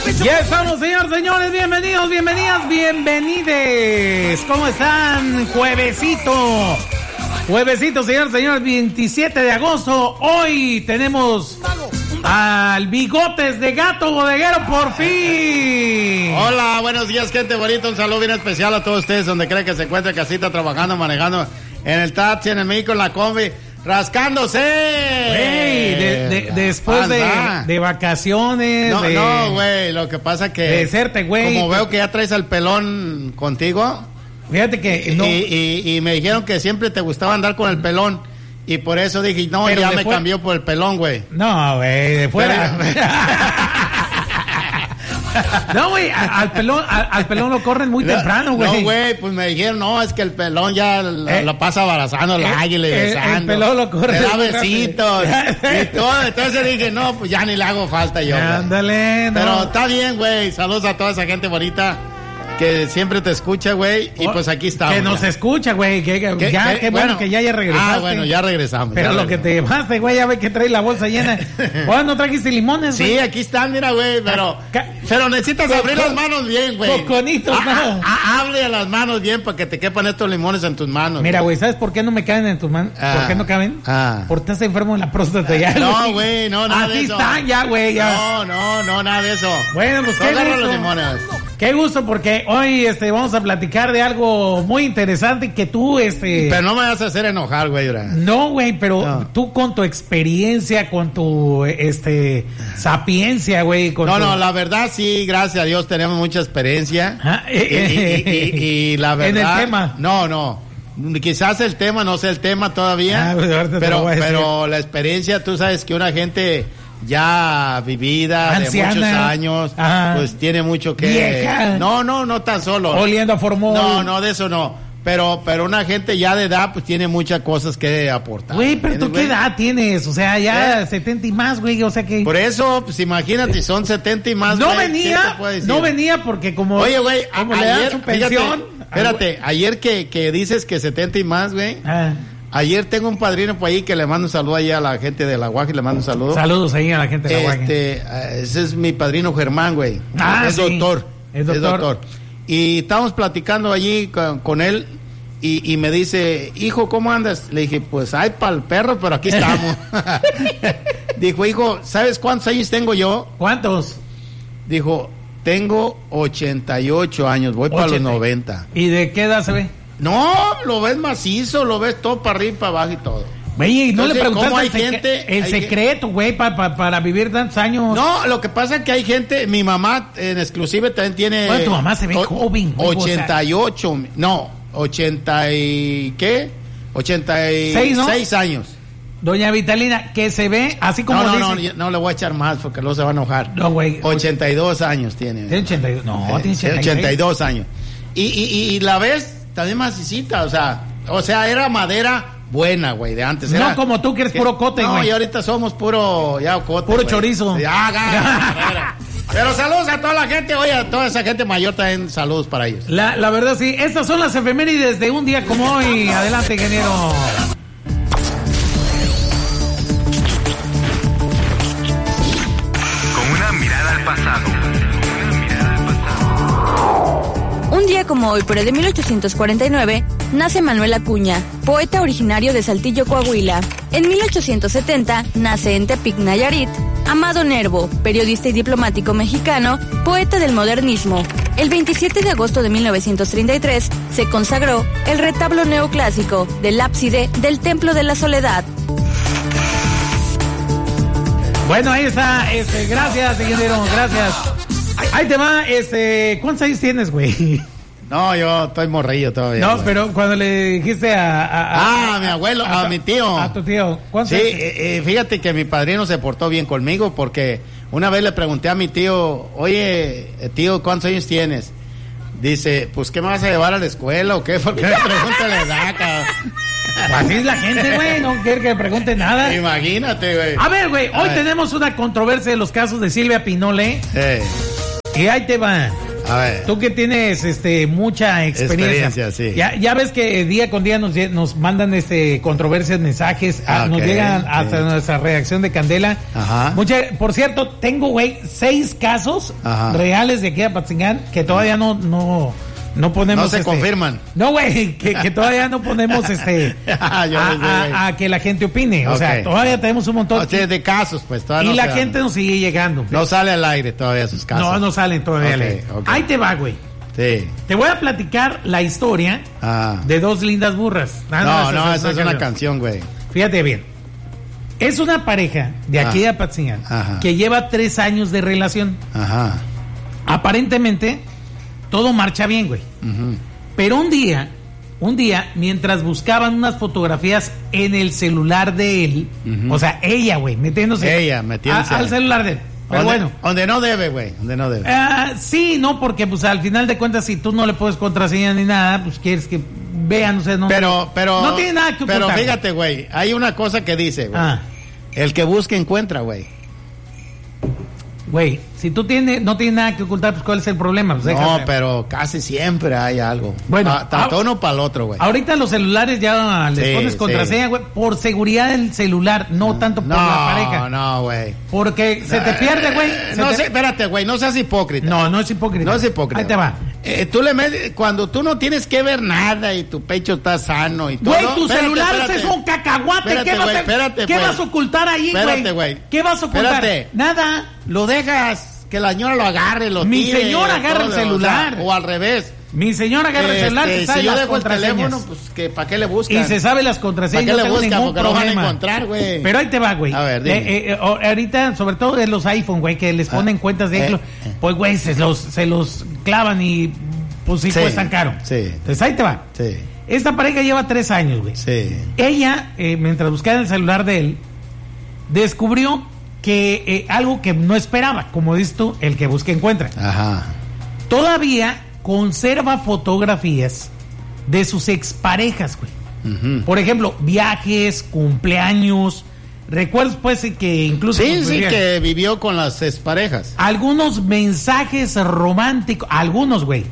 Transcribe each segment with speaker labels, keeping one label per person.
Speaker 1: Ya estamos, señores, bienvenidos, bienvenidas, bienvenides. ¿Cómo están? Juevesito, señores, 27 de agosto. Hoy tenemos al Bigotes de Gato Bodeguero, por fin.
Speaker 2: Hola, buenos días, gente bonita. Un saludo bien especial a todos ustedes, donde creen que se encuentre casita, trabajando, manejando, en el taxi, en el México, en la combi, rascándose.
Speaker 1: Güey, después de vacaciones.
Speaker 2: No, güey, lo que pasa que...
Speaker 1: De serte, güey.
Speaker 2: Como veo que ya traes al pelón contigo.
Speaker 1: Fíjate que... No.
Speaker 2: Y me dijeron que siempre te gustaba andar con el pelón. Y por eso dije, no, pero ya me cambió por el pelón, güey.
Speaker 1: No, güey, de fuera. No, güey, al pelón lo corren muy temprano, güey.
Speaker 2: No, güey, pues me dijeron, no, es que el pelón ya lo pasa abrazando al águila y besando.
Speaker 1: El pelón lo corre.
Speaker 2: Le da besitos y todo. Entonces dije, no, pues ya ni le hago falta yo.
Speaker 1: Ándale, no.
Speaker 2: Pero está bien, güey. Saludos a toda esa gente bonita que siempre te escucha, güey, y pues aquí estamos.
Speaker 1: Que nos escucha, güey, qué bueno que ya regresaste.
Speaker 2: Ah, bueno, ya regresamos.
Speaker 1: Pero lo que te llevaste, güey, ya ves que traes la bolsa llena. Bueno, ¿no trajiste limones, güey?
Speaker 2: Sí, aquí están, mira, güey, pero necesitas abrir las manos bien, güey.
Speaker 1: Coconitos, no.
Speaker 2: Abre las manos bien para que te quepan estos limones en tus manos.
Speaker 1: Mira, güey, ¿sabes por qué no me caben en tus manos? ¿Por qué no caben? Porque estás enfermo en la próstata ya.
Speaker 2: No, güey, no, nada de eso.
Speaker 1: Así están ya, güey, ya.
Speaker 2: No, nada de eso.
Speaker 1: Bueno, pues qué gusto.
Speaker 2: Los limones.
Speaker 1: Qué gusto, porque hoy vamos a platicar de algo muy interesante que tú
Speaker 2: Pero no me vas a hacer enojar, güey.
Speaker 1: No, güey, pero tú con tu experiencia, con tu sapiencia, güey.
Speaker 2: No, la verdad sí, gracias a Dios tenemos mucha experiencia. Y la verdad.
Speaker 1: En el tema.
Speaker 2: No. Quizás el tema no sea el tema todavía. Pero la experiencia, tú sabes que una gente ya vivida, anciana, de muchos años, pues tiene mucho que...
Speaker 1: Vieja.
Speaker 2: No tan solo.
Speaker 1: Oliendo a formol.
Speaker 2: No, de eso no. Pero una gente ya de edad, pues tiene muchas cosas que aportar.
Speaker 1: Güey, pero ¿tú qué edad tienes? O sea, ya 70 y más, güey, o sea que...
Speaker 2: Por eso, pues imagínate, son 70 y más,
Speaker 1: No venía porque como...
Speaker 2: Oye, güey,
Speaker 1: como le dan su pensión...
Speaker 2: Espérate, ayer que dices que 70 y más, güey... Ayer tengo un padrino por ahí que le mando un saludo ahí a la gente de la Guaje, le mando un saludo.
Speaker 1: Saludos ahí a la gente de la Guaje.
Speaker 2: Ese es mi padrino Germán, güey. Es doctor. Es doctor. Y estábamos platicando allí con él y me dice, hijo, ¿cómo andas? Le dije, pues, ay, pa'l perro, pero aquí estamos. Dijo, hijo, ¿sabes cuántos años tengo yo?
Speaker 1: ¿Cuántos?
Speaker 2: Dijo, tengo 88 años, voy para los 90.
Speaker 1: ¿Y de qué edad se ve?
Speaker 2: No, lo ves macizo, lo ves todo para arriba y para abajo y todo.
Speaker 1: Güey, no le preguntaste
Speaker 2: ¿cómo hay gente?
Speaker 1: El secreto, güey, para vivir tantos años.
Speaker 2: No, lo que pasa es que hay gente, mi mamá en exclusive también tiene...
Speaker 1: Bueno, tu mamá se ve joven.
Speaker 2: 88, no, 80 y... ¿qué? 86 ¿no? años.
Speaker 1: Doña Vitalina, que se ve así como
Speaker 2: no le voy a echar más porque luego se va a enojar.
Speaker 1: No, güey.
Speaker 2: 82 años tiene.
Speaker 1: ¿Tiene 82? No, tiene
Speaker 2: 82 años. Y la ves... también macicita, o sea, era madera buena, güey, de antes.
Speaker 1: No como tú, que eres puro cote, güey.
Speaker 2: No, y ahorita somos puro cote,
Speaker 1: puro chorizo.
Speaker 2: Pero saludos a toda la gente, oye, a toda esa gente mayor también, saludos para ellos.
Speaker 1: La verdad, sí, estas son las efemérides de un día como hoy. Adelante, ingeniero.
Speaker 3: Con una mirada al pasado.
Speaker 4: Un día como hoy, pero de 1849, nace Manuel Acuña, poeta originario de Saltillo, Coahuila. En 1870, nace en Tepic, Nayarit, Amado Nervo, periodista y diplomático mexicano, poeta del modernismo. El 27 de agosto de 1933, se consagró el retablo neoclásico del ábside del Templo de la Soledad.
Speaker 1: Bueno, ahí está, gracias, ingeniero, gracias. Ahí te va, ¿cuántos años tienes, güey?
Speaker 2: No, yo estoy morrillo todavía.
Speaker 1: No,
Speaker 2: güey.
Speaker 1: Pero cuando le dijiste
Speaker 2: a mi abuelo, a mi tío.
Speaker 1: A tu tío. ¿Cuántos
Speaker 2: años? Sí, fíjate que mi padrino se portó bien conmigo porque una vez le pregunté a mi tío, oye, tío, ¿cuántos años tienes? Dice, pues, ¿qué me vas a llevar a la escuela o qué? Porque me pregunta la edad, cabrón.
Speaker 1: Así es la gente, güey, no quiere que me pregunte nada.
Speaker 2: Imagínate, güey.
Speaker 1: A ver, güey, hoy tenemos una controversia de los casos de Silvia Pinole. Y ahí te va.
Speaker 2: A ver.
Speaker 1: Tú que tienes mucha experiencia.
Speaker 2: Sí.
Speaker 1: Ya ves que día con día nos mandan controversias, mensajes, nos llegan hasta nuestra redacción de Candela.
Speaker 2: Ajá.
Speaker 1: Por cierto, tengo, güey, 6 casos reales de aquí a Apatzingán que todavía no ponemos.
Speaker 2: No se confirman.
Speaker 1: No, güey, que todavía no ponemos a que la gente opine. O sea, todavía tenemos un montón.
Speaker 2: O sea, de casos, pues todavía.
Speaker 1: Y la gente nos sigue llegando.
Speaker 2: No sale al aire todavía sus casos.
Speaker 1: No salen todavía al aire. Ahí te va, güey.
Speaker 2: Sí.
Speaker 1: Te voy a platicar la historia de 2 lindas burras.
Speaker 2: No, esa es una canción, güey.
Speaker 1: Fíjate bien. Es una pareja de aquí de Apatzingán que lleva 3 años de relación.
Speaker 2: Ajá.
Speaker 1: Aparentemente todo marcha bien, güey. Pero un día, mientras buscaban unas fotografías en el celular de él, o sea, ella, güey, metiéndose al celular de él. Pero bueno.
Speaker 2: Donde no debe, güey. Donde no debe.
Speaker 1: Sí, no, porque pues al final de cuentas, si tú no le puedes contraseña ni nada, pues quieres que vean, no sé, no.
Speaker 2: Pero
Speaker 1: no tiene nada que ocultar.
Speaker 2: Pero fíjate, güey, hay una cosa que dice, güey. El que busca encuentra, güey.
Speaker 1: Güey, si tú no tienes nada que ocultar, pues ¿cuál es el problema? Pues
Speaker 2: no, pero casi siempre hay algo.
Speaker 1: Bueno,
Speaker 2: tanto uno para el otro, güey.
Speaker 1: Ahorita los celulares ya les pones contraseña, güey, por seguridad del celular, no tanto por la pareja.
Speaker 2: No, güey.
Speaker 1: Porque se te pierde, güey.
Speaker 2: Espérate, güey, no seas hipócrita.
Speaker 1: No es hipócrita.
Speaker 2: No es hipócrita.
Speaker 1: Ahí te va.
Speaker 2: Tú le metes, cuando tú no tienes que ver nada y tu pecho está sano y todo.
Speaker 1: Güey, tu celular es un cacahuate. ¿Qué vas a ocultar ahí, güey?
Speaker 2: Espérate, güey.
Speaker 1: ¿Qué vas a ocultar?
Speaker 2: Espérate.
Speaker 1: Nada.
Speaker 2: Lo dejas, que la señora lo agarre,
Speaker 1: Mi señora agarra el celular.
Speaker 2: O al revés.
Speaker 1: Mi señora agarra el celular, se sabe las contraseñas.
Speaker 2: El teléfono, pues, ¿para qué le buscan?
Speaker 1: Y se sabe las contraseñas.
Speaker 2: ¿Para qué le buscan? Porque
Speaker 1: lo
Speaker 2: van a encontrar, güey.
Speaker 1: Pero ahí te va, güey.
Speaker 2: A ver, dime.
Speaker 1: Ahorita, sobre todo de los iPhone, güey, que les ponen cuentas de pues, güey, se los clavan y pues sí cuestan caro.
Speaker 2: Sí.
Speaker 1: Entonces ahí te va.
Speaker 2: Sí.
Speaker 1: Esta pareja lleva 3 años, güey.
Speaker 2: Sí.
Speaker 1: Ella, mientras buscaba el celular de él, descubrió que algo que no esperaba, como dices tú, el que busca encuentra.
Speaker 2: Ajá.
Speaker 1: Todavía conserva fotografías de sus exparejas, güey. Por ejemplo, viajes, cumpleaños, recuerdos, pues, que incluso...
Speaker 2: Sí, que vivió con las exparejas.
Speaker 1: Algunos mensajes románticos, algunos, güey,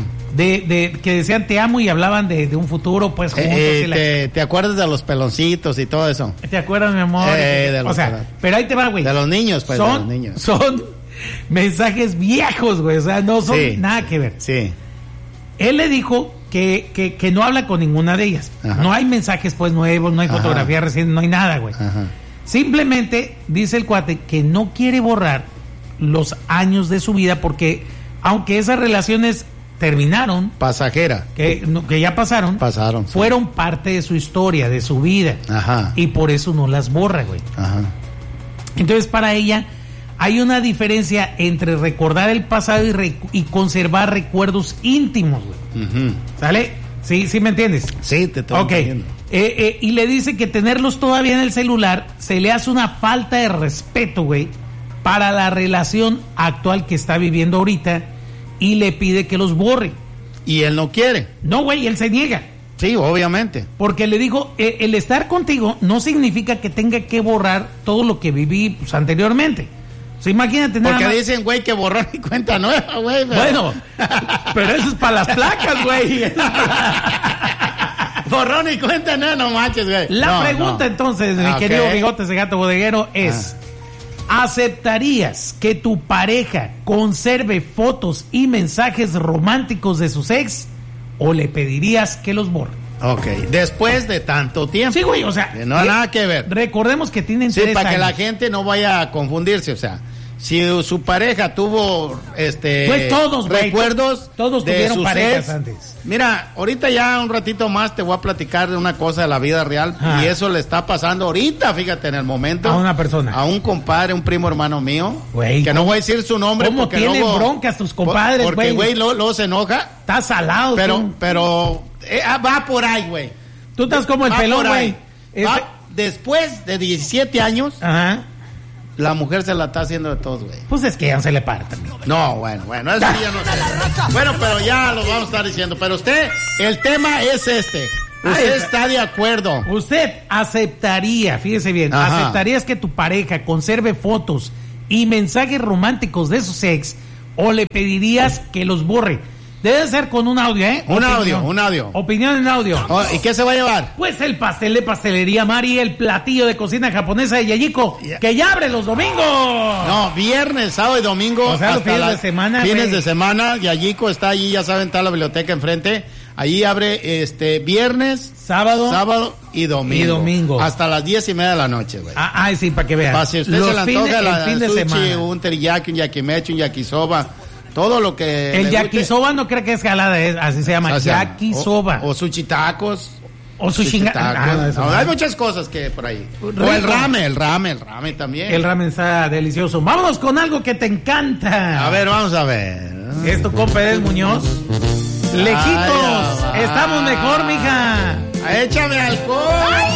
Speaker 1: de que decían te amo y hablaban de un futuro, pues, juntos.
Speaker 2: ¿Te acuerdas de los peloncitos y todo eso?
Speaker 1: ¿Te acuerdas, mi amor? O sea, pero ahí te va, güey.
Speaker 2: De los niños, pues, de los niños.
Speaker 1: Son mensajes viejos, güey, o sea, no son nada que ver.
Speaker 2: Sí.
Speaker 1: Él le dijo que no habla con ninguna de ellas. Ajá. No hay mensajes, pues, nuevos, no hay fotografías recientes, no hay nada, güey. Simplemente dice el cuate que no quiere borrar los años de su vida porque, aunque esas relaciones terminaron,
Speaker 2: pasajera,
Speaker 1: que ya pasaron, fueron parte de su historia, de su vida.
Speaker 2: Ajá.
Speaker 1: Y por eso no las borra, güey.
Speaker 2: Ajá.
Speaker 1: Entonces, para ella hay una diferencia entre recordar el pasado y conservar recuerdos íntimos, güey. ¿Sale? ¿Sí me entiendes?
Speaker 2: Sí, te estoy entendiendo.
Speaker 1: Y le dice que tenerlos todavía en el celular se le hace una falta de respeto, güey, para la relación actual que está viviendo ahorita, y le pide que los borre.
Speaker 2: ¿Y él no quiere?
Speaker 1: No, güey, él se niega.
Speaker 2: Sí, obviamente.
Speaker 1: Porque le digo, el estar contigo no significa que tenga que borrar todo lo que viví, pues, anteriormente. O sea, imagínate nada.
Speaker 2: Porque dicen, güey, que borrón y cuenta nueva, güey.
Speaker 1: Bueno, pero eso es para las placas, güey.
Speaker 2: Borrón y cuenta nueva, no manches, güey.
Speaker 1: La pregunta entonces, mi querido Bigotes de Gato Bodeguero, es: ¿aceptarías que tu pareja conserve fotos y mensajes románticos de sus ex, o le pedirías que los borre?
Speaker 2: Ok, después de tanto tiempo.
Speaker 1: Sí, güey, o sea,
Speaker 2: no hay nada que ver.
Speaker 1: Recordemos que tienen 3 años.
Speaker 2: Sí, para que la gente no vaya a confundirse, o sea, si su pareja tuvo
Speaker 1: pues todos,
Speaker 2: recuerdos,
Speaker 1: todos tuvieron parejas antes.
Speaker 2: Mira, ahorita ya un ratito más te voy a platicar de una cosa de la vida real. Y eso le está pasando ahorita, fíjate, en el momento,
Speaker 1: a una persona,
Speaker 2: a un compadre, un primo hermano mío,
Speaker 1: güey,
Speaker 2: que no voy a decir su nombre.
Speaker 1: ¿Cómo porque tienen broncas tus compadres, güey?
Speaker 2: Porque, güey, luego se enoja.
Speaker 1: Está salado.
Speaker 2: Pero va por ahí, güey.
Speaker 1: Tú estás como el pelón, güey.
Speaker 2: Después de 17 años, la mujer se la está haciendo de todos, güey.
Speaker 1: Pues es que ya no se le para también.
Speaker 2: No, bueno, eso ya no sé. Bueno, pero ya lo vamos a estar diciendo. Pero usted, el tema es este. Usted está de acuerdo.
Speaker 1: Usted aceptaría, fíjese bien, ¿aceptarías que tu pareja conserve fotos y mensajes románticos de sus ex, o le pedirías que los borre? Debe ser con un audio, ¿eh?
Speaker 2: Un audio.
Speaker 1: Opinión en audio.
Speaker 2: ¿Y qué se va a llevar?
Speaker 1: Pues el pastel de Pastelería Mari, el platillo de cocina japonesa de Yayiko, que ya abre los domingos.
Speaker 2: No, viernes, sábado y domingo.
Speaker 1: O sea, los fines de semana.
Speaker 2: Fines de semana, Yayiko está allí, ya saben, está la biblioteca enfrente. Allí abre viernes, sábado y domingo. Hasta las 10:30 de la noche, güey.
Speaker 1: Sí, para que vean.
Speaker 2: Para si usted se le antoja el fin de semana. Un teriyaki, un yakimechi, un yakisoba. Todo lo que...
Speaker 1: El yakisoba no cree que es jalada, así se llama, yakisoba.
Speaker 2: O sushi tacos.
Speaker 1: O sushi tacos.
Speaker 2: Hay muchas cosas que por ahí. Rico. O el ramen también.
Speaker 1: El ramen está delicioso. Vámonos con algo que te encanta.
Speaker 2: A ver, vamos a ver.
Speaker 1: Esto con Pérez Muñoz. Lejitos. Estamos mejor, mija.
Speaker 2: Échame alcohol.